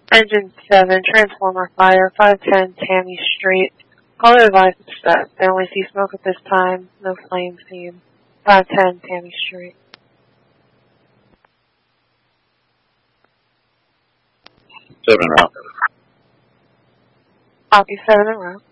Engine 7, transformer fire, 510 Tammy Street. Caller advises that they only see smoke at this time, no flame seen. 510 Tammy Street. 7 in a row. Copy 7 in a row.